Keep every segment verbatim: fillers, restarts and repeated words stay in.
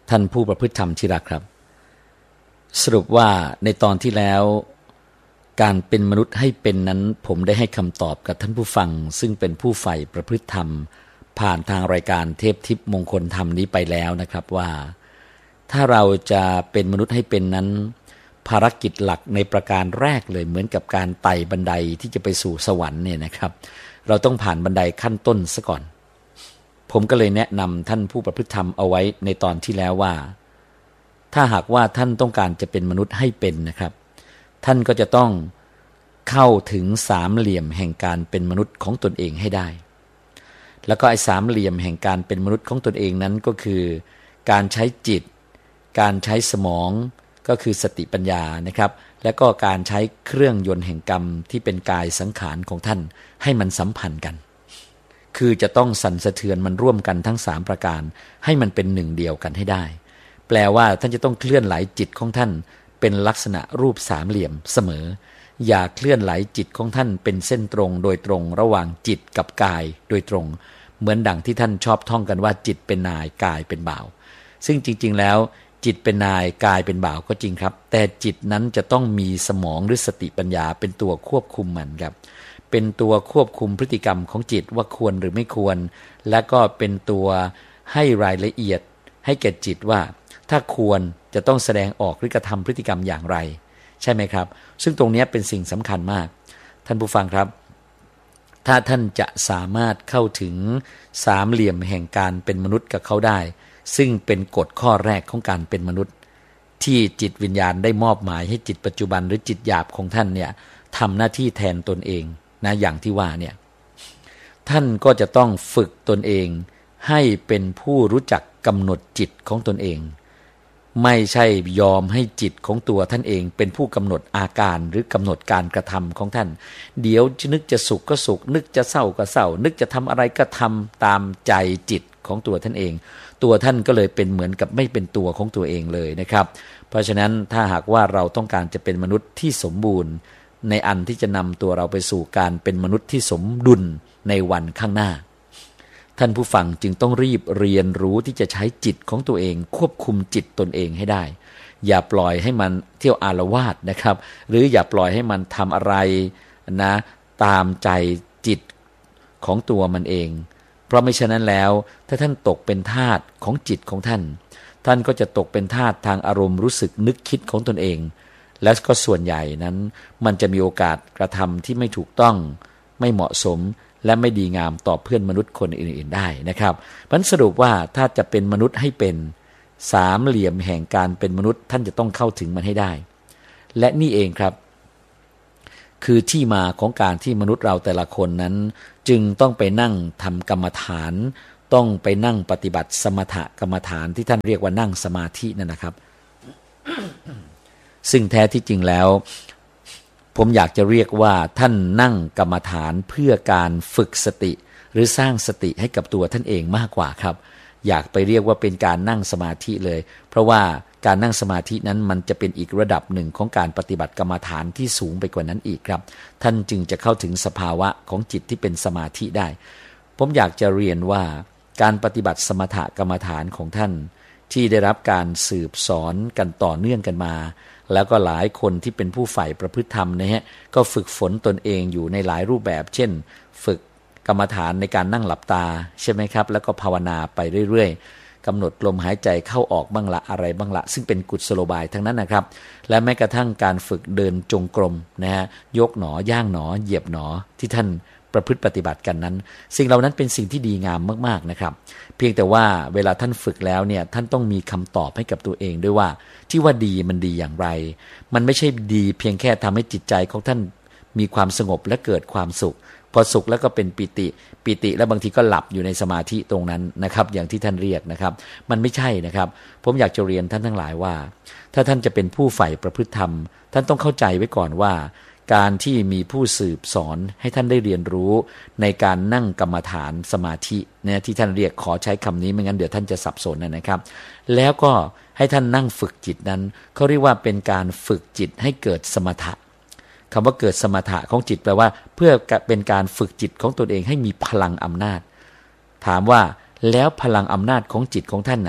ท่านผู้ประพฤติธรรมที่รักครับสรุปว่าในตอนที่แล้วการเป็นมนุษย์ให้เป็นนั้นผมได้ให้คำตอบกับท่านผู้ฟังซึ่งเป็นผู้ใฝ่ประพฤติธรรมผ่านทางรายการเทพทิพย์มงคลธรรมนี้ไปแล้วนะครับว่าถ้าเราจะเป็นมนุษย์ให้เป็นนั้นภารกิจหลักในประการแรกเลยเหมือนกับการไต่บันไดที่จะไปสู่สวรรค์เนี่ยนะครับเราต้องผ่านบันไดขั้นต้นซะก่อนผมก็เลยแนะนำท่านผู้ประพฤติธรรมเอาไว้ในตอนที่แล้วว่าถ้าหากว่าท่านต้องการจะเป็นมนุษย์ให้เป็นนะครับท่านก็จะต้องเข้าถึงสามเหลี่ยมแห่งการเป็นมนุษย์ของตนเองให้ได้แล้วก็ไอ้สามเหลี่ยมแห่งการเป็นมนุษย์ของตนเองนั้นก็คือการใช้จิตการใช้สมองก็คือสติปัญญานะครับและก็การใช้เครื่องยนต์แห่งกรรมที่เป็นกายสังขารของท่านให้มันสัมพันธ์กันคือจะต้องสั่นสะเทือนมันร่วมกันทั้งสามประการให้มันเป็นหนึ่งเดียวกันให้ได้แปลว่าท่านจะต้องเคลื่อนไหลจิตของท่านเป็นลักษณะรูปสามเหลี่ยมเสมออย่าเคลื่อนไหลจิตของท่านเป็นเส้นตรงโดยตรงระหว่างจิตกับกายโดยตรงเหมือนดังที่ท่านชอบท่องกันว่าจิตเป็นนายกายเป็นบ่าวซึ่งจริงๆแล้วจิตเป็นนายกายเป็นบ่าวก็จริงครับแต่จิตนั้นจะต้องมีสมองหรือสติปัญญาเป็นตัวควบคุมมันครับเป็นตัวควบคุมพฤติกรรมของจิตว่าควรหรือไม่ควรและก็เป็นตัวให้รายละเอียดให้แก่จิตว่าถ้าควรจะต้องแสดงออกหรือกระทำพฤติกรรมอย่างไรใช่ไหมครับซึ่งตรงนี้เป็นสิ่งสำคัญมากท่านผู้ฟังครับถ้าท่านจะสามารถเข้าถึงสามเหลี่ยมแห่งการเป็นมนุษย์กับเขาได้ซึ่งเป็นกฎข้อแรกของการเป็นมนุษย์ที่จิตวิญญาณได้มอบหมายให้จิตปัจจุบันหรือจิตหยาบของท่านเนี่ยทำหน้าที่แทนตนเองนะอย่างที่ว่าเนี่ยท่านก็จะต้องฝึกตนเองให้เป็นผู้รู้จักกำหนดจิตของตนเองไม่ใช่ยอมให้จิตของตัวท่านเองเป็นผู้กำหนดอาการหรือกำหนดการกระทำของท่านเดี๋ยวนึกจะสุขก็สุขนึกจะเศร้าก็เศร้านึกจะทำอะไรก็ทำตามใจจิตของตัวท่านเองตัวท่านก็เลยเป็นเหมือนกับไม่เป็นตัวของตัวเองเลยนะครับเพราะฉะนั้นถ้าหากว่าเราต้องการจะเป็นมนุษย์ที่สมบูรณ์ในอันที่จะนำตัวเราไปสู่การเป็นมนุษย์ที่สมดุลในวันข้างหน้าท่านผู้ฟังจึงต้องรีบเรียนรู้ที่จะใช้จิตของตัวเองควบคุมจิตตนเองให้ได้อย่าปล่อยให้มันเที่ยวอาละวาดนะครับหรืออย่าปล่อยให้มันทำอะไรนะตามใจจิตของตัวมันเองเพราะไม่ฉะนั้นแล้วถ้าท่านตกเป็นทาสของจิตของท่านท่านก็จะตกเป็นทาสทางอารมณ์รู้สึกนึกคิดของตนเองและก็ส่วนใหญ่นั้นมันจะมีโอกาสกระทำที่ไม่ถูกต้องไม่เหมาะสมและไม่ดีงามต่อเพื่อนมนุษย์คนอื่นๆได้นะครับมันสรุปว่าถ้าจะเป็นมนุษย์ให้เป็นสามเหลี่ยมแห่งการเป็นมนุษย์ท่านจะต้องเข้าถึงมันให้ได้และนี่เองครับคือที่มาของการที่มนุษย์เราแต่ละคนนั้นจึงต้องไปนั่งทำกรรมฐานต้องไปนั่งปฏิบัติสมถกรรมฐานที่ท่านเรียกว่านั่งสมาธินั่นนะครับ ซึ่งแท้ที่จริงแล้วผมอยากจะเรียกว่าท่านนั่งกรรมฐานเพื่อการฝึกสติหรือสร้างสติให้กับตัวท่านเองมากกว่าครับอยากไปเรียกว่าเป็นการนั่งสมาธิเลยเพราะว่าการนั่งสมาธินั้นมันจะเป็นอีกระดับหนึ่งของการปฏิบัติกรรมฐานที่สูงไปกว่านั้นอีกครับท่านจึงจะเข้าถึงสภาวะของจิตที่เป็นสมาธิได้ผมอยากจะเรียนว่าการปฏิบัติสมถกรรมฐานของท่านที่ได้รับการสืบสอนกันต่อเนื่องกันมาแล้วก็หลายคนที่เป็นผู้ใฝ่ประพฤติธรรมนะฮะก็ฝึกฝนตนเองอยู่ในหลายรูปแบบเช่นฝึกกรรมฐานในการนั่งหลับตาใช่ไหมครับแล้วก็ภาวนาไปเรื่อยๆกำหนดลมหายใจเข้าออกบ้างละอะไรบ้างละซึ่งเป็นกุศโลบายทั้งนั้นนะครับและแม้กระทั่งการฝึกเดินจงกรมนะฮะยกหนอย่างหนอเหยียบหนอที่ท่านประพฤติปฏิบัติกันนั้นสิ่งเหล่านั้นเป็นสิ่งที่ดีงามมากๆนะครับเพียงแต่ว่าเวลาท่านฝึกแล้วเนี่ยท่านต้องมีคำตอบให้กับตัวเองด้วยว่าที่ว่าดีมันดีอย่างไรมันไม่ใช่ดีเพียงแค่ทำให้จิตใจของท่านมีความสงบและเกิดความสุขพอสุขแล้วก็เป็นปิติปิติแล้วบางทีก็หลับอยู่ในสมาธิตรงนั้นนะครับอย่างที่ท่านเรียกนะครับมันไม่ใช่นะครับผมอยากจะเรียนท่านทั้งหลายว่าถ้าท่านจะเป็นผู้ใฝ่ประพฤติธรรมท่านต้องเข้าใจไว้ก่อนว่าการที่มีผู้สืบสอนให้ท่านได้เรียนรู้ในการนั่งกรรมฐานสมาธิเนี่ยที่ท่านเรียกขอใช้คำนี้ไม่งั้นเดี๋ยวท่านจะสับสนนะครับแล้วก็ให้ท่านนั่งฝึกจิตนั้นเขาเรียกว่าเป็นการฝึกจิตให้เกิดสมถะคำว่าเกิดสมถะของจิตแปลว่าเพื่อเป็นการฝึกจิตของตนเองให้มีพลังอำนาจถามว่าแล้วพลังอำนาจของจิตของท่านน่ะแ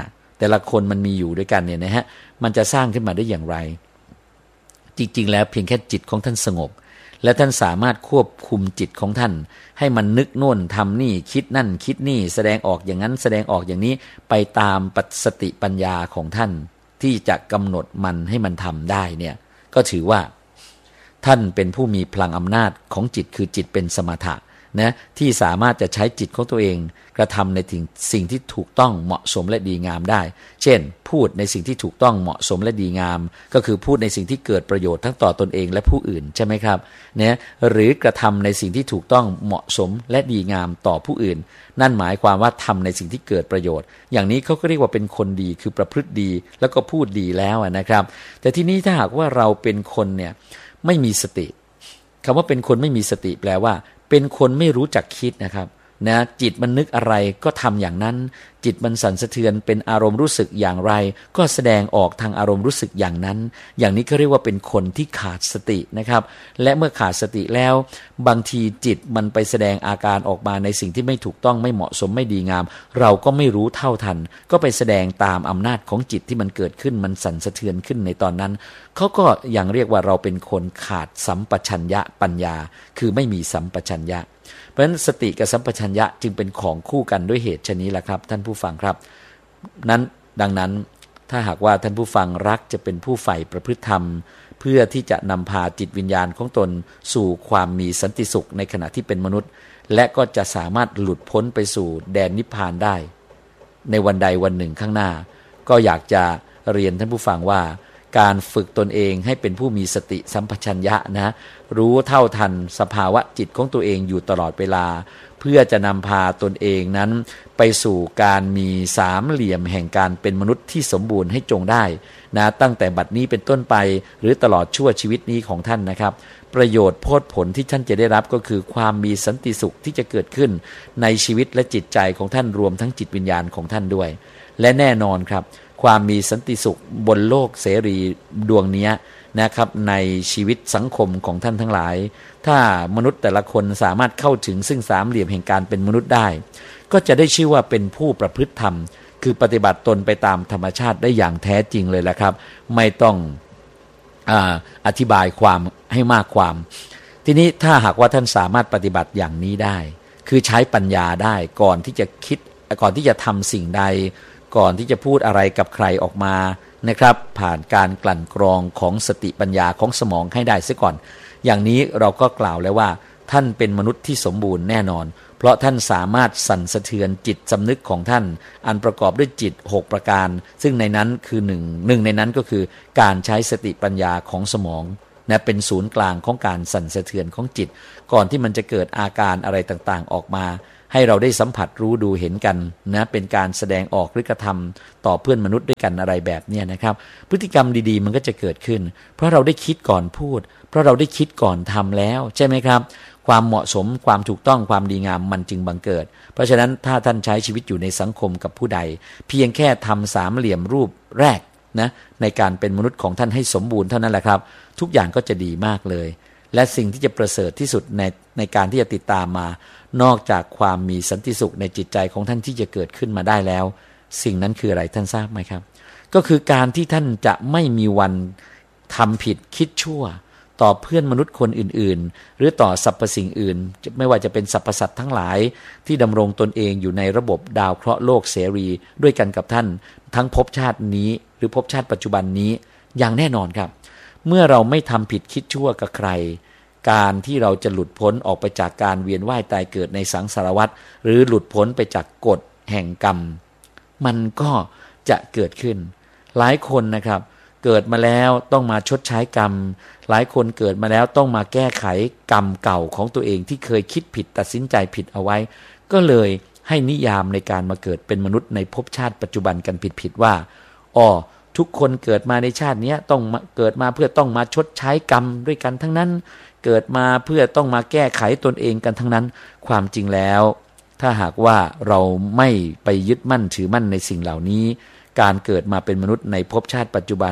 แต่ละคนมันมีอยู่ด้วยกันเนี่ยนะฮะมันจะสร้างขึ้นมาได้อย่างไรจริงๆแล้วเพียงแค่จิตของท่านสงบและท่านสามารถควบคุมจิตของท่านให้มันนึกโน่นทำนี่คิดนั่นคิดนี่แสดงออกอย่างนั้นแสดงออกอย่างนี้ไปตามสติปัญญาของท่านที่จะกำหนดมันให้มันทำได้เนี่ยก็ถือว่าท่านเป็นผู้มีพลังอำนาจของจิตคือจิตเป็นสมถะนะที่สามารถจะใช้จิตของตัวเองกระทำในสิ่งที่ถูกต้องเหมาะสมและดีงามได้เช่นพูดในสิ่งที่ถูกต้องเหมาะสมและดีงามก็คือพูดในสิ่งที่เกิดประโยชน์ทั้งต่อตนเองและผู้อื่นใช่ไหมครับเนี่ยหรือกระทำในสิ่งที่ถูกต้องเหมาะสมและดีงามต่อผู้อื่นนั่นหมายความว่าทำในสิ่งที่เกิดประโยชน์อย่างนี้เขาก็เรียกว่าเป็นคนดีคือประพฤติดีแล้วก็พูดดีแล้วนะครับแต่ที่นี้ถ้าหากว่าเราเป็นคนเนี่ยไม่มีสติคำว่าเป็นคนไม่มีสติแปลว่าเป็นคนไม่รู้จักคิดนะครับนะจิตมันนึกอะไรก็ทำอย่างนั้นจิตมันสั่นสะเทือนเป็นอารมณ์รู้สึกอย่างไรก็แสดงออกทางอารมณ์รู้สึกอย่างนั้นอย่างนี้เขาเรียกว่าเป็นคนที่ขาดสตินะครับและเมื่อขาดสติแล้วบางทีจิตมันไปแสดงอาการออกมาในสิ่งที่ไม่ถูกต้องไม่เหมาะสมไม่ดีงามเราก็ไม่รู้เท่าทันก็ไปแสดงตามอำนาจของจิตที่มันเกิดขึ้นมันสั่นสะเทือนขึ้นในตอนนั้นเขาก็ยังเรียกว่าเราเป็นคนขาดสัมปชัญญะปัญญาคือไม่มีสัมปชัญญะเพราะฉะนั้นสติกับสัมปชัญญะจึงเป็นของคู่กันด้วยเหตุชนี้แหละครับท่านผู้ฟังครับนั้นดังนั้นถ้าหากว่าท่านผู้ฟังรักจะเป็นผู้ใฝ่ประพฤติธรรมเพื่อที่จะนำพาจิตวิญญาณของตนสู่ความมีสันติสุขในขณะที่เป็นมนุษย์และก็จะสามารถหลุดพ้นไปสู่แดนนิพพานได้ในวันใดวันหนึ่งข้างหน้าก็อยากจะเรียนท่านผู้ฟังว่าการฝึกตนเองให้เป็นผู้มีสติสัมปชัญญะนะรู้เท่าทันสภาวะจิตของตัวเองอยู่ตลอดเวลาเพื่อจะนำพาตนเองนั้นไปสู่การมีสามเหลี่ยมแห่งการเป็นมนุษย์ที่สมบูรณ์ให้จงได้นะตั้งแต่บัดนี้เป็นต้นไปหรือตลอดชั่วชีวิตนี้ของท่านนะครับประโยชน์โพธิผลที่ท่านจะได้รับก็คือความมีสันติสุขที่จะเกิดขึ้นในชีวิตและจิตใจของท่านรวมทั้งจิตวิญญาณของท่านด้วยและแน่นอนครับความมีสันติสุขบนโลกเสรีดวงนี้นะครับในชีวิตสังคมของท่านทั้งหลายถ้ามนุษย์แต่ละคนสามารถเข้าถึงซึ่งสามเหลี่ยมแห่งการเป็นมนุษย์ได้ก็จะได้ชื่อว่าเป็นผู้ประพฤติธรรมคือปฏิบัติตนไปตามธรรมชาติได้อย่างแท้จริงเลยแหละครับไม่ต้องอ่าอธิบายความให้มากความทีนี้ถ้าหากว่าท่านสามารถปฏิบัติอย่างนี้ได้คือใช้ปัญญาได้ก่อนที่จะคิดก่อนที่จะทำสิ่งใดก่อนที่จะพูดอะไรกับใครออกมานะครับผ่านการกลั่นกรองของสติปัญญาของสมองให้ได้ซะก่อนอย่างนี้เราก็กล่าวแล้วว่าท่านเป็นมนุษย์ที่สมบูรณ์แน่นอนเพราะท่านสามารถสั่นสะเทือนจิตสำนึกของท่านอันประกอบด้วยจิตหกประการซึ่งในนั้นคือหนึ่งหนึ่งในนั้นก็คือการใช้สติปัญญาของสมองนะเป็นศูนย์กลางของการสั่นสะเทือนของจิตก่อนที่มันจะเกิดอาการอะไรต่างๆออกมาให้เราได้สัมผัสรู้ดูเห็นกันนะเป็นการแสดงออกหรือกระทำต่อเพื่อนมนุษย์ด้วยกันอะไรแบบนี้นะครับพฤติกรรมดีๆมันก็จะเกิดขึ้นเพราะเราได้คิดก่อนพูดเพราะเราได้คิดก่อนทำแล้วใช่ไหมครับความเหมาะสมความถูกต้องความดีงามมันจึงบังเกิดเพราะฉะนั้นถ้าท่านใช้ชีวิตอยู่ในสังคมกับผู้ใดเพียงแค่ทำสามเหลี่ยมรูปแรกนะในการเป็นมนุษย์ของท่านให้สมบูรณ์เท่านั้นแหละครับทุกอย่างก็จะดีมากเลยและสิ่งที่จะประเสริฐที่สุดในในการที่จะติดตามมานอกจากความมีสันติสุขในจิตใจของท่านที่จะเกิดขึ้นมาได้แล้วสิ่งนั้นคืออะไรท่านทราบไหมครับก็คือการที่ท่านจะไม่มีวันทำผิดคิดชั่วต่อเพื่อนมนุษย์คนอื่นๆหรือต่อสรรพสิ่งอื่นไม่ว่าจะเป็นสรรพสัตว์ทั้งหลายที่ดำรงตนเองอยู่ในระบบดาวเคราะห์โลกเสรีด้วยกันกับท่านทั้งภพชาตินี้หรือภพชาติปัจจุบันนี้อย่างแน่นอนครับเมื่อเราไม่ทำผิดคิดชั่วกับใครการที่เราจะหลุดพ้นออกไปจากการเวียนว่ายตายเกิดในสังสารวัฏหรือหลุดพ้นไปจากกฎแห่งกรรมมันก็จะเกิดขึ้นหลายคนนะครับเกิดมาแล้วต้องมาชดใช้กรรมหลายคนเกิดมาแล้วต้องมาแก้ไขกรรมเก่าของตัวเองที่เคยคิดผิดตัดสินใจผิดเอาไว้ก็เลยให้นิยามในการมาเกิดเป็นมนุษย์ในภพชาติปัจจุบันกันผิดๆว่าอ๋อทุกคนเกิดมาในชาตินี้ต้องเกิดมาเพื่อต้องมาชดใช้กรรมด้วยกันทั้งนั้นเกิดมาเพื่อต้องมาแก้ไขตนเองกันทั้งนั้นความจริงแล้วถ้าหากว่าเราไม่ไปยึดมั่นถือมั่นในสิ่งเหล่านี้การเกิดมาเป็นมนุษย์ในภพชาติปัจจุบัน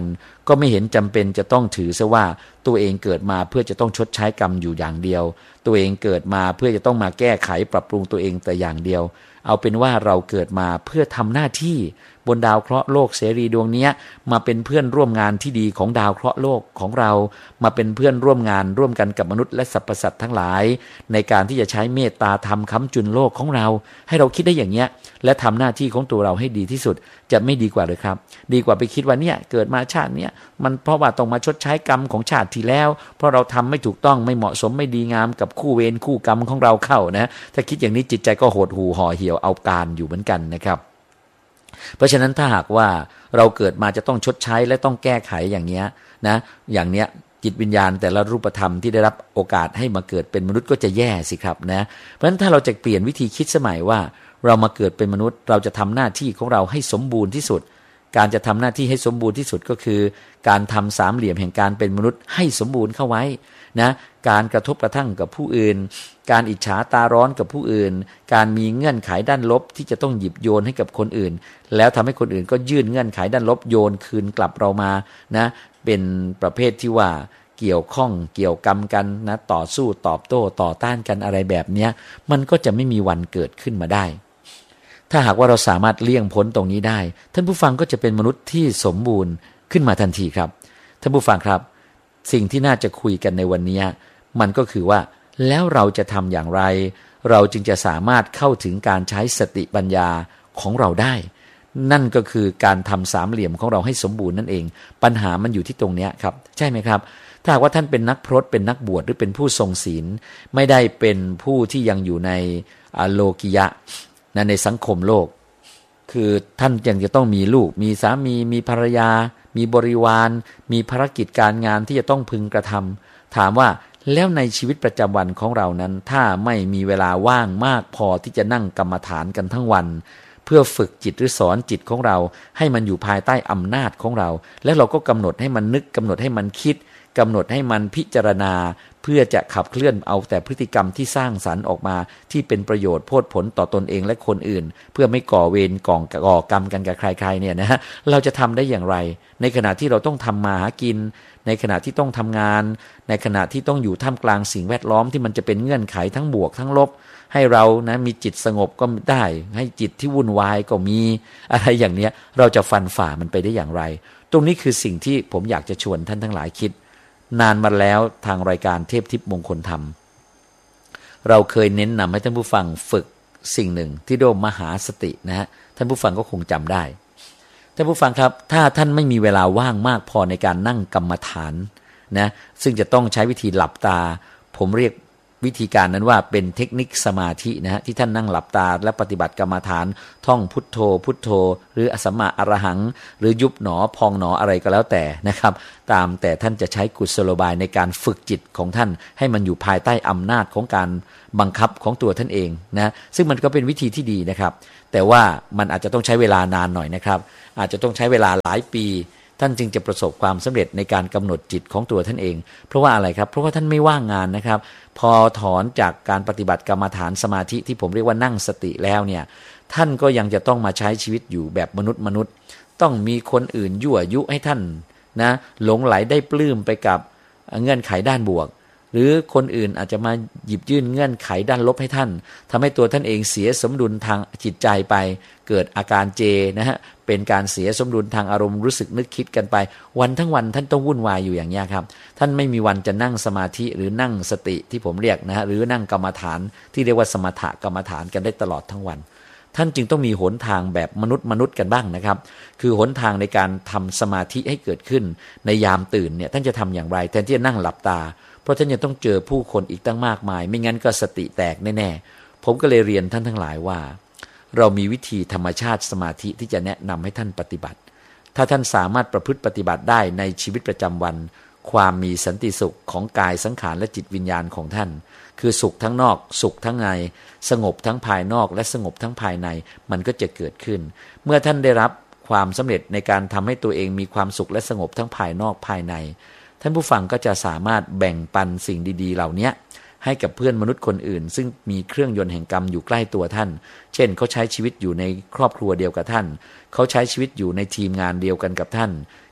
ก็ไม่เห็นจำเป็นจะต้องถือซะว่าตัวเองเกิดมาเพื่อจะต้องชดใช้กรรมอยู่อย่างเดียวตัวเองเกิดมาเพื่อจะต้องมาแก้ไขปรับปรุงตัวเองแต่อย่างเดียวเอาเป็นว่าเราเกิดมาเพื่อทำหน้าที่บนดาวเคราะห์โลกเสรีดวงนี้มาเป็นเพื่อนร่วมงานที่ดีของดาวเคราะห์โลกของเรามาเป็นเพื่อนร่วมงานร่วมกันกับมนุษย์และสรรพสัตว์ทั้งหลายในการที่จะใช้เมตตาธรรมค้ำจุนโลกของเราให้เราคิดได้อย่างเนี้ยและทำหน้าที่ของตัวเราให้ดีที่สุดจะไม่ดีกว่าหรือครับดีกว่าไปคิดว่าเนี่ยเกิดมาชาติเนี้ยมันเพราะว่าต้องมาชดใช้กรรมของชาติที่แล้วเพราะเราทำไม่ถูกต้องไม่เหมาะสมไม่ดีงามกับคู่เวรคู่กรรมของเราเข้านะถ้าคิดอย่างนี้จิตใจก็หดหู่ห่อเหี่ยวเอาการอยู่เหมือนกันนะครับเพราะฉะนั้นถ้าหากว่าเราเกิดมาจะต้องชดใช้และต้องแก้ไขอย่างเนี้ยนะอย่างเนี้ยจิตวิญญาณแต่ละรูปธรรมที่ได้รับโอกาสให้มาเกิดเป็นมนุษย์ก็จะแย่สิครับนะเพราะฉะนั้นถ้าเราจะเปลี่ยนวิธีคิดสมัยว่าเรามาเกิดเป็นมนุษย์เราจะทำหน้าที่ของเราให้สมบูรณ์ที่สุดการจะทำหน้าที่ให้สมบูรณ์ที่สุดก็คือการทำสามเหลี่ยมแห่งการเป็นมนุษย์ให้สมบูรณ์เข้าไว้นะการกระทบกระทั่งกับผู้อื่นการอิจฉาตาร้อนกับผู้อื่นการมีเงื่อนไขด้านลบที่จะต้องหยิบโยนให้กับคนอื่นแล้วทำให้คนอื่นก็ยื่นเงื่อนไขด้านลบโยนคืนกลับเรามานะเป็นประเภทที่ว่าเกี่ยวข้องเกี่ยวกรรมกันนะต่อสู้ตอบโต้ต่อต้านกันอะไรแบบเนี้ยมันก็จะไม่มีวันเกิดขึ้นมาได้ถ้าหากว่าเราสามารถเลี่ยงพ้นตรงนี้ได้ท่านผู้ฟังก็จะเป็นมนุษย์ที่สมบูรณ์ขึ้นมาทันทีครับท่านผู้ฟังครับสิ่งที่น่าจะคุยกันในวันนี้มันก็คือว่าแล้วเราจะทำอย่างไรเราจึงจะสามารถเข้าถึงการใช้สติปัญญาของเราได้นั่นก็คือการทำสามเหลี่ยมของเราให้สมบูรณ์นั่นเองปัญหามันอยู่ที่ตรงนี้ครับใช่ไหมครับถ้าหากว่าท่านเป็นนักพรตเป็นนักบวชหรือเป็นผู้ทรงศีลไม่ได้เป็นผู้ที่ยังอยู่ในโลกิยะนะในสังคมโลกคือท่านยังจะต้องมีลูกมีสามีมีภรรยามีบริวารมีภารกิจการงานที่จะต้องพึงกระทำถามว่าแล้วในชีวิตประจำวันของเรานั้นถ้าไม่มีเวลาว่างมากพอที่จะนั่งกรรมฐานกันทั้งวันเพื่อฝึกจิตหรือสอนจิตของเราให้มันอยู่ภายใต้อำนาจของเราแล้วเราก็กำหนดให้มันนึกกำหนดให้มันคิดกำหนดให้มันพิจารณาเพื่อจะขับเคลื่อนเอาแต่พฤติกรรมที่สร้างสรรค์ออกมาที่เป็นประโยชน์โพดผลต่อตนเองและคนอื่นเพื่อไม่ก่อเวรก่อก่อกรรมกันกับใครๆเนี่ยนะฮะเราจะทำได้อย่างไรในขณะที่เราต้องทำมาหากินในขณะที่ต้องทำงานในขณะที่ต้องอยู่ท่ามกลางสิ่งแวดล้อมที่มันจะเป็นเงื่อนไขทั้งบวกทั้งลบให้เรานะมีจิตสงบก็ได้ให้จิตที่วุ่นวายก็มีอะไรอย่างเนี้ยเราจะฟันฝ่ามันไปได้อย่างไรตรงนี้คือสิ่งที่ผมอยากจะชวนท่านทั้งหลายคิดนานมาแล้วทางรายการเทพทิพย์มงคลธรรมเราเคยเน้นนำให้ท่านผู้ฟังฝึกสิ่งหนึ่งที่เรียกว่ามหาสตินะฮะท่านผู้ฟังก็คงจำได้ท่านผู้ฟังครับถ้าท่านไม่มีเวลาว่างมากพอในการนั่งกรรมฐานนะซึ่งจะต้องใช้วิธีหลับตาผมเรียกวิธีการนั้นว่าเป็นเทคนิคสมาธินะฮะที่ท่านนั่งหลับตาและปฏิบัติกรรมฐานท่องพุทโธพุทโธหรืออสัมมาอรหังหรือยุบหนอพองหนออะไรก็แล้วแต่นะครับตามแต่ท่านจะใช้กุศโลบายในการฝึกจิตของท่านให้มันอยู่ภายใต้อำนาจของการบังคับของตัวท่านเองนะซึ่งมันก็เป็นวิธีที่ดีนะครับแต่ว่ามันอาจจะต้องใช้เวลานานหน่อยนะครับอาจจะต้องใช้เวลาหลายปีท่านจึงจะประสบความสำเร็จในการกำหนดจิตของตัวท่านเองเพราะว่าอะไรครับเพราะว่าท่านไม่ว่างงานนะครับพอถอนจากการปฏิบัติกรรมฐานสมาธิที่ผมเรียกว่านั่งสติแล้วเนี่ยท่านก็ยังจะต้องมาใช้ชีวิตอยู่แบบมนุษย์มนุษย์ต้องมีคนอื่นยั่วยุให้ท่านนะหลงไหลได้ปลื้มไปกับเงื่อนไขด้านบวกหรือคนอื่นอาจจะมาหยิบยื่นเงื่อนไขด้านลบให้ท่านทำให้ตัวท่านเองเสียสมดุลทางจิตใจไปเกิดอาการเจนะฮะเป็นการเสียสมดุลทางอารมณ์รู้สึกนึกคิดกันไปวันทั้งวันท่านต้องวุ่นวายอยู่อย่างนี้ครับท่านไม่มีวันจะนั่งสมาธิหรือนั่งสติที่ผมเรียกนะฮะหรือนั่งกรรมฐานที่เรียกว่าสมถกรรมฐานกันได้ตลอดทั้งวันท่านจึงต้องมีหนทางแบบมนุษย์มนุษย์กันบ้างนะครับคือหนทางในการทำสมาธิให้เกิดขึ้นในยามตื่นเนี่ยท่านจะทำอย่างไรแทนที่จะนั่งหลับตาเพราะท่านยังต้องเจอผู้คนอีกตั้งมากมายไม่งั้นก็สติแตกแน่ๆผมก็เลยเรียนท่านทั้งหลายว่าเรามีวิธีธรรมชาติสมาธิที่จะแนะนำให้ท่านปฏิบัติถ้าท่านสามารถประพฤติปฏิบัติได้ในชีวิตประจำวันความมีสันติสุขของกายสังขารและจิตวิญญาณของท่านคือสุขทั้งนอกสุขทั้งในสงบทั้งภายนอกและสงบทั้งภายในมันก็จะเกิดขึ้นเมื่อท่านได้รับความสำเร็จในการทำให้ตัวเองมีความสุขและสงบทั้งภายนอกภายในท่านผู้ฟังก็จะสามารถแบ่งปันสิ่งดีๆเหล่านี้ให้กับเพื่อนมนุษย์คนอื่นซึ่งมีเครื่องยนต์แห่งกรรมอยู่ใกล้ตัวท่านเช่นเขาใช้ชีวิตอยู่ในครอบครัวเดียวกับท่านเขาใช้ชีวิตอยู่ในทีมงานเดียวกันกับท่าน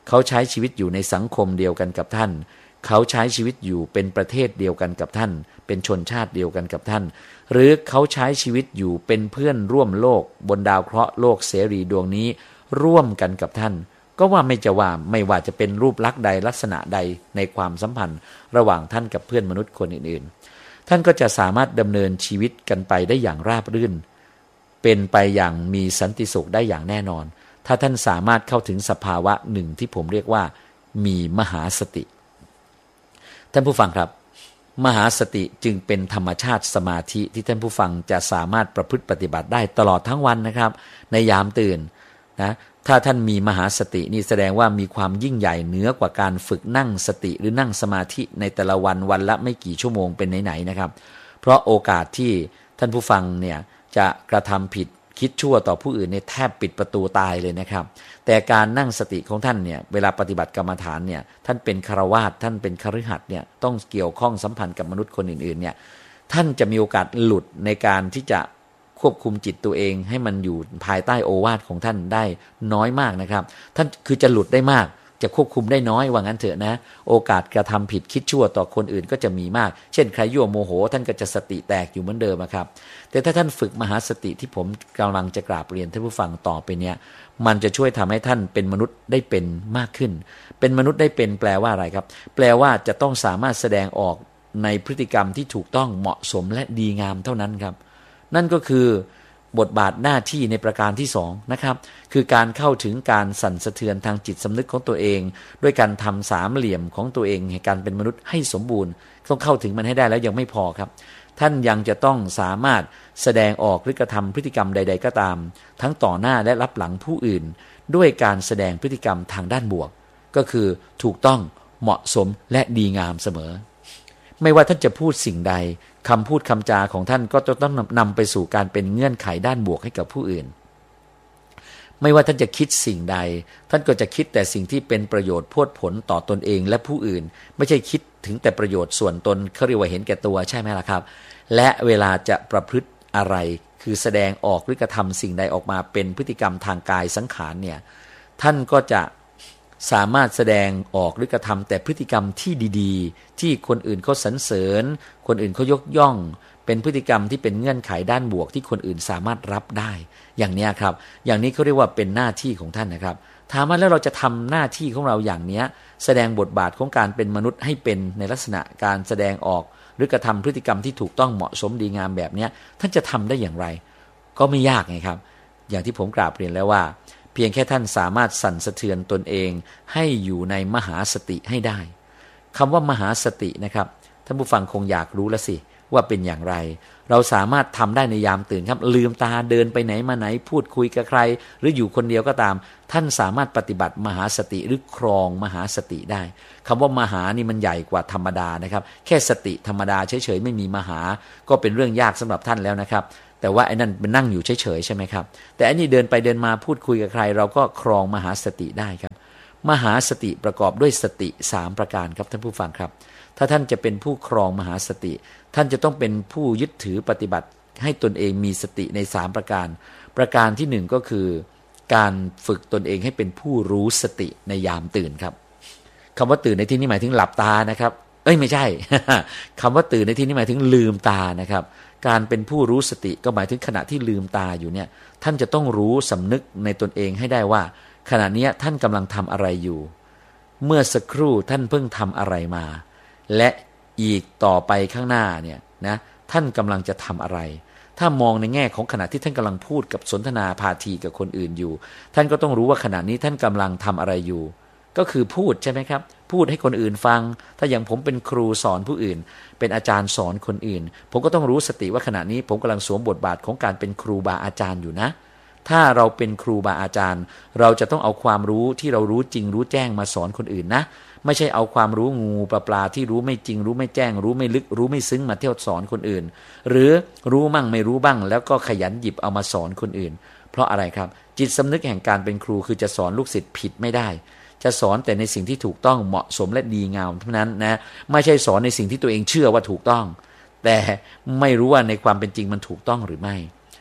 เขาใช้ชีวิตอยู่ในสังคมเดียวกันกับท่านเขาใช้ชีวิตอยู่เป็นประเทศเดียวกันกับท่านเป็นชนชาติเดียวกันกับท่านหรือเขาใช้ชีวิตอยู่เป็นเพื่อนร่วมโลกบนดาวเคราะห์โลกเสรีดวงนี้ร่วมกันกับท่านก็ว่าไม่จะว่าไม่ว่าจะเป็นรูปลักษณ์ใดลักษณะใดในความสัมพันธ์ระหว่างท่านกับเพื่อนมนุษย์คนอื่นๆท่านก็จะสามารถดำเนินชีวิตกันไปได้อย่างราบรื่นเป็นไปอย่างมีสันติสุขได้อย่างแน่นอนถ้าท่านสามารถเข้าถึงสภาวะหนึ่งที่ผมเรียกว่ามีมหาสติท่านผู้ฟังครับมหาสติจึงเป็นธรรมชาติสมาธิที่ท่านผู้ฟังจะสามารถประพฤติปฏิบัติได้ตลอดทั้งวันนะครับในยามตื่นนะถ้าท่านมีมหาสตินี่แสดงว่ามีความยิ่งใหญ่เหนือกว่าการฝึกนั่งสติหรือนั่งสมาธิในแต่ละวันวันละไม่กี่ชั่วโมงเป็นไหนๆนะครับเพราะโอกาสที่ท่านผู้ฟังเนี่ยจะกระทำผิดคิดชั่วต่อผู้อื่นเนี่ยแทบปิดประตูตายเลยนะครับแต่การนั่งสติของท่านเนี่ยเวลาปฏิบัติกรรมฐานเนี่ยท่านเป็นฆราวาสท่านเป็นคฤหัสถ์เนี่ยต้องเกี่ยวข้องสัมพันธ์กับมนุษย์คนอื่นๆเนี่ยท่านจะมีโอกาสหลุดในการที่จะควบคุมจิตตัวเองให้มันอยู่ภายใต้โอวาทของท่านได้น้อยมากนะครับท่านคือจะหลุดได้มากจะควบคุมได้น้อยว่างั้นเถอะนะโอกาสกระทำผิดคิดชั่วต่อคนอื่นก็จะมีมากเช่นใครยั่วโมโหท่านก็จะสติแตกอยู่เหมือนเดิมครับแต่ถ้าท่านฝึกมหาสติที่ผมกำลังจะกราบเรียนท่านผู้ฟังต่อไปเนี้ยมันจะช่วยทำให้ท่านเป็นมนุษย์ได้เป็นมากขึ้นเป็นมนุษย์ได้เป็นแปลว่าอะไรครับแปลว่าจะต้องสามารถแสดงออกในพฤติกรรมที่ถูกต้องเหมาะสมและดีงามเท่านั้นครับนั่นก็คือบทบาทหน้าที่ในประการที่สองนะครับคือการเข้าถึงการสั่นสะเทือนทางจิตสำนึกของตัวเองด้วยการทำสามเหลี่ยมของตัวเองให้การเป็นมนุษย์ให้สมบูรณ์ต้องเข้าถึงมันให้ได้แล้วยังไม่พอครับท่านยังจะต้องสามารถแสดงออกหรือกระทำพฤติกรรมใดๆก็ตามทั้งต่อหน้าและรับหลังผู้อื่นด้วยการแสดงพฤติกรรมทางด้านบวกก็คือถูกต้องเหมาะสมและดีงามเสมอไม่ว่าท่านจะพูดสิ่งใดคำพูดคำจาของท่านก็จะต้องนำไปสู่การเป็นเงื่อนไขด้านบวกให้กับผู้อื่นไม่ว่าท่านจะคิดสิ่งใดท่านก็จะคิดแต่สิ่งที่เป็นประโยชน์พวดผลต่อตนเองและผู้อื่นไม่ใช่คิดถึงแต่ประโยชน์ส่วนตนเขาเรียกว่าเห็นแก่ตัวใช่ไหมล่ะครับและเวลาจะประพฤติอะไรคือแสดงออกหรือกระทำสิ่งใดออกมาเป็นพฤติกรรมทางกายสังขารเนี่ยท่านก็จะสามารถแสดงออกหรือกระทำแต่พฤติกรรมที่ดีๆที่คนอื่นเขาสรรเสริญคนอื่นเขายกย่องเป็นพฤติกรรมที่เป็นเงื่อนไขด้านบวกที่คนอื่นสามารถรับได้อย่างนี้ครับอย่างนี้เขาเรียกว่าเป็นหน้าที่ของท่านนะครับถามว่าแล้วเราจะทำหน้าที่ของเราอย่างนี้แสดงบทบาทของการเป็นมนุษย์ให้เป็นในลักษณะการแสดงออกหรือกระทำพฤติกรรมที่ถูกต้องเหมาะสมดีงามแบบนี้ท่านจะทำได้อย่างไรก็ไม่ยากไงครับอย่างที่ผมกราบเรียนแล้วว่าเพียงแค่ท่านสามารถสั่นสะเทือนตนเองให้อยู่ในมหาสติให้ได้คำว่ามหาสตินะครับท่านผู้ฟังคงอยากรู้แล้วสิว่าเป็นอย่างไรเราสามารถทำได้ในยามตื่นครับลืมตาเดินไปไหนมาไหนพูดคุยกับใครหรืออยู่คนเดียวก็ตามท่านสามารถปฏิบัติมหาสติหรือครองมหาสติได้คำว่ามหานี่มันใหญ่กว่าธรรมดานะครับแค่สติธรรมดาเฉยๆไม่มีมหาก็เป็นเรื่องยากสำหรับท่านแล้วนะครับแต่ว่าไอ้นั่นเป็นนั่งอยู่เฉยๆใช่ไหมครับแต่อันนี้เดินไปเดินมาพูดคุยกับใครเราก็ครองมหาสติได้ครับมหาสติประกอบด้วยสติสามประการครับท่านผู้ฟังครับถ้าท่านจะเป็นผู้ครองมหาสติท่านจะต้องเป็นผู้ยึดถือปฏิบัติให้ตนเองมีสติในสามประการประการที่หนึ่งก็คือการฝึกตนเองให้เป็นผู้รู้สติในยามตื่นครับคำว่าตื่นในที่นี้หมายถึงหลับตานะครับเอ้ยไม่ใช่ คำว่าตื่นในที่นี้หมายถึงลืมตานะครับการเป็นผู้รู้สติก็หมายถึงขณะที่ลืมตาอยู่เนี่ยท่านจะต้องรู้สำนึกในตนเองให้ได้ว่าขณะนี้ท่านกำลังทำอะไรอยู่เมื่อสักครู่ท่านเพิ่งทำอะไรมาและอีกต่อไปข้างหน้าเนี่ยนะท่านกำลังจะทำอะไรถ้ามองในแง่ของขณะที่ท่านกำลังพูดกับสนทนาพาทีกับคนอื่นอยู่ท่านก็ต้องรู้ว่าขณะนี้ท่านกำลังทำอะไรอยู่ก็คือพูดใช่ไหมครับพูดให้คนอื่นฟังถ้าอย่างผมเป็นครูสอนผู้อื่นเป็นอาจารย์สอนคนอื่นผมก็ต้องรู้สติว่าขณะนี้ผมกำลังสวมบทบาทของการเป็นครูบาอาจารย์อยู่นะถ้าเราเป็นครูบาอาจารย์เราจะต้องเอาความรู้ที่เรารู้จริงรู้แจ้งมาสอนคนอื่นนะไม่ใช่เอาความรู้งูปลาปลาที่รู้ไม่จริงรู้ไม่แจ้งรู้ไม่ลึกรู้ไม่ซึ้งมาเที่ยวสอนคนอื่นหรือรู้มั่งไม่รู้บ้างแล้วก็ขยันหยิบเอามาสอนคนอื่นเพราะอะไรครับจิตสำนึกแห่งการเป็นครูคือจะสอนลูกศิษย์ผิดไม่ได้จะสอนแต่ในสิ่งที่ถูกต้องเหมาะสมและดีงามเท่านั้นนะไม่ใช่สอนในสิ่งที่ตัวเองเชื่อว่าถูกต้องแต่ไม่รู้ว่าในความเป็นจริงมันถูกต้องหรือไม่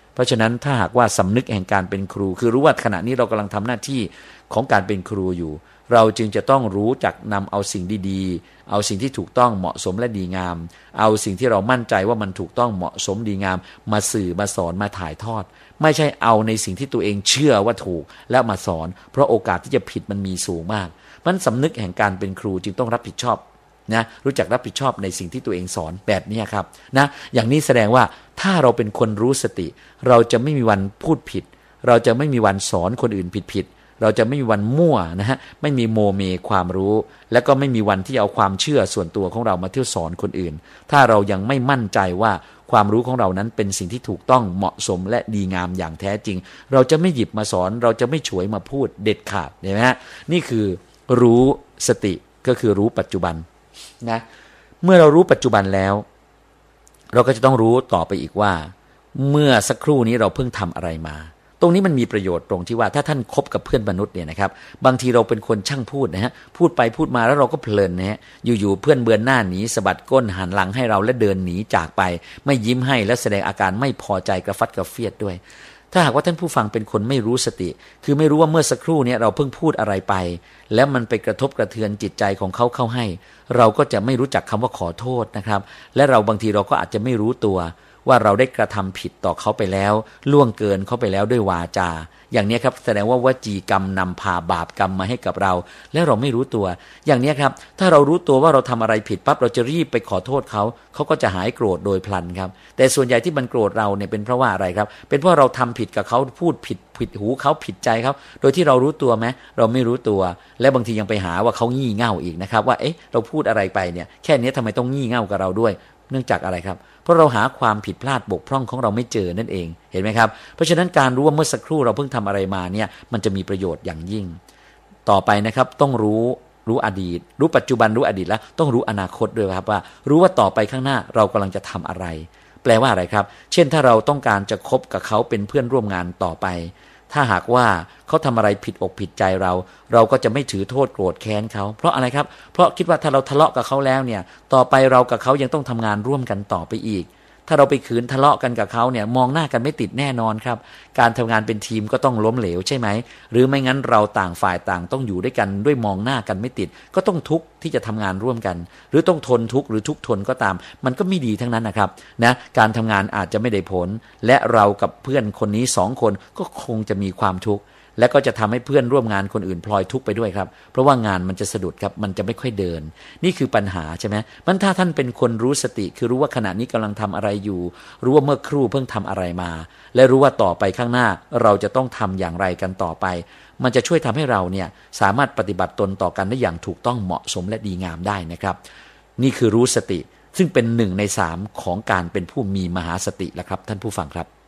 เพราะฉะนั้นถ้าหากว่าสำนึกแห่งการเป็นครูคือรู้ว่าขณะนี้เรากำลังทำหน้าที่ของการเป็นครูอยู่เราจึงจะต้องรู้จักนำเอาสิ่งดีๆเอาสิ่งที่ถูกต้องเหมาะสมและดีงามเอาสิ่งที่เรามั่นใจว่ามันถูกต้องเหมาะสมดีงามมาสื่อมาสอนมาถ่ายทอดไม่ใช่เอาในสิ่งที่ตัวเองเชื่อว่าถูกแล้วมาสอนเพราะโอกาสที่จะผิดมันมีสูงมากมันสำนึกแห่งการเป็นครูจึงต้องรับผิดชอบนะรู้จักรับผิดชอบในสิ่งที่ตัวเองสอนแบบนี้ครับนะอย่างนี้แสดงว่าถ้าเราเป็นคนรู้สติเราจะไม่มีวันพูดผิดเราจะไม่มีวันสอนคนอื่นผิดๆเราจะไม่มีวันมั่วนะฮะไม่มีโมเมความรู้และก็ไม่มีวันที่เอาความเชื่อส่วนตัวของเรามาเที่ยวสอนคนอื่นถ้าเรายังไม่มั่นใจว่าความรู้ของเรานั้นเป็นสิ่งที่ถูกต้องเหมาะสมและดีงามอย่างแท้จริงเราจะไม่หยิบมาสอนเราจะไม่ฉวยมาพูดเด็ดขาดเห็นไหมฮะนี่คือรู้สติก็คือรู้ปัจจุบันนะเมื่อเรารู้ปัจจุบันแล้วเราก็จะต้องรู้ต่อไปอีกว่าเมื่อสักครู่นี้เราเพิ่งทำอะไรมาตรงนี้มันมีประโยชน์ตรงที่ว่าถ้าท่านคบกับเพื่อนมนุษย์เนี่ยนะครับบางทีเราเป็นคนช่างพูดนะฮะพูดไปพูดมาแล้วเราก็เพลินนะฮะอยู่ๆเพื่อนเบือนหน้าหนีสะบัดก้นหันหลังให้เราและเดินหนีจากไปไม่ยิ้มให้และแสดงอาการไม่พอใจกระฟัดกระเฟียดด้วยถ้าหากว่าท่านผู้ฟังเป็นคนไม่รู้สติคือไม่รู้ว่าเมื่อสักครู่นี้เราเพิ่งพูดอะไรไปแล้วมันไปกระทบกระเทือนจิตใจของเขาเข้าให้เราก็จะไม่รู้จักคำว่าขอโทษนะครับและเราบางทีเราก็อาจจะไม่รู้ตัวว่าเราได้กระทำผิดต่อเขาไปแล้วล่วงเกินเขาไปแล้วด้วยวาจาอย่างนี้ครับแสดงว่าวจีกรรมนำพาบาปกรรมมาให้กับเราและเราไม่รู้ตัวอย่างนี้ครับถ้าเรารู้ตัวว่าเราทำอะไรผิดปั๊บเราจะรีบไปขอโทษเขาเขาก็จะหายโกรธโดยพลันครับแต่ส่วนใหญ่ที่มันโกรธเราเนี่ยเป็นเพราะว่าอะไรครับเป็นเพราะเราทำผิดกับเขาพูดผิดผิดหูเขาผิดใจเขาโดยที่เรารู้ตัวไหมเราไม่รู้ตัวและบางทียังไปหาว่าเขางี่เง่าอีกนะครับว่าเอ๊ะเราพูดอะไรไปเนี่ยแค่นี้ทำไมต้องงี่เง่ากับเราด้วยเนื่องจากอะไรครับเพราะเราหาความผิดพลาดบกพร่องของเราไม่เจอนั่นเองเห็นไหมครับเพราะฉะนั้นการรู้ว่าเมื่อสักครู่เราเพิ่งทำอะไรมาเนี่ยมันจะมีประโยชน์อย่างยิ่งต่อไปนะครับต้องรู้รู้อดีตรู้ปัจจุบันรู้อดีตแล้วต้องรู้อนาคตด้วยครับว่ารู้ว่าต่อไปข้างหน้าเรากำลังจะทำอะไรแปลว่าอะไรครับเช่นถ้าเราต้องการจะคบกับเขาเป็นเพื่อนร่วมงานต่อไปถ้าหากว่าเขาทำอะไรผิดอกผิดใจเราเราก็จะไม่ถือโทษโกรธแค้นเขาเพราะอะไรครับเพราะคิดว่าถ้าเราทะเลาะกับเขาแล้วเนี่ยต่อไปเรากับเขายังต้องทำงานร่วมกันต่อไปอีกถ้าเราไปขืนทะเลาะกันกับเขาเนี่ยมองหน้ากันไม่ติดแน่นอนครับการทำงานเป็นทีมก็ต้องล้มเหลวใช่ไหมหรือไม่งั้นเราต่างฝ่ายต่างต้องอยู่ด้วยกันด้วยมองหน้ากันไม่ติดก็ต้องทุกข์ที่จะทำงานร่วมกันหรือต้องทนทุกข์หรือทุกข์ทนก็ตามมันก็ไม่ดีทั้งนั้นนะครับนะการทำงานอาจจะไม่ได้ผลและเรากับเพื่อนคนนี้สองคนก็คงจะมีความทุกข์และก็จะทำให้เพื่อนร่วมงานคนอื่นพลอยทุกข์ไปด้วยครับเพราะว่างานมันจะสะดุดครับมันจะไม่ค่อยเดินนี่คือปัญหาใช่ไหมมันถ้าท่านเป็นคนรู้สติคือรู้ว่าขณะนี้กำลังทำอะไรอยู่รู้ว่าเมื่อครู่เพิ่งทำอะไรมาและรู้ว่าต่อไปข้างหน้าเราจะต้องทำอย่างไรกันต่อไปมันจะช่วยทำให้เราเนี่ยสามารถปฏิบัติตนต่อกันได้อย่างถูกต้องเหมาะสมและดีงามได้นะครับนี่คือรู้สติซึ่งเป็นหนึ่งในสามของการเป็นผู้มีมหาสติแล้วครับท่านผู้ฟังครับ